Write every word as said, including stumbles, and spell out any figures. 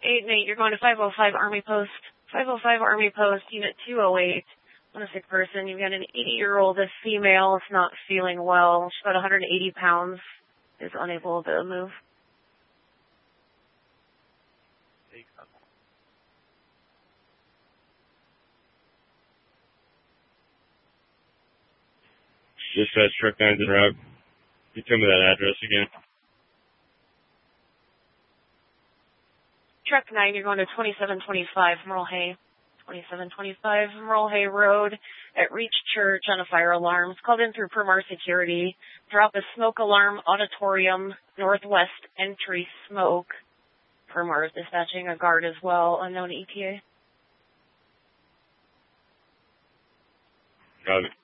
eight and eight, you're going to five oh five Army Post. five oh five Army Post, Unit two oh eight. On a sick person, you've got an eighty-year-old, a female, is not feeling well. She's about one hundred eighty pounds, is unable to move. Dispatch truck nine's en route. Can you tell me that address again? Truck nine, you're going to twenty-seven twenty-five Merle Hay. twenty-seven twenty-five Merle Hay Road at Reach Church on a fire alarm. It's called in through Permar Security. Drop a smoke alarm, auditorium, northwest entry smoke. Permar is dispatching a guard as well, unknown E T A. Got it.